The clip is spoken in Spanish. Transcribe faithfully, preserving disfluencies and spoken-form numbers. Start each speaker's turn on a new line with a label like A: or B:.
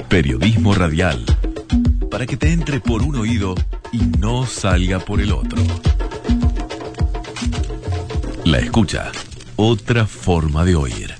A: Periodismo radial. Para que te entre por un oído y no salga por el otro. La escucha. Otra forma de oír.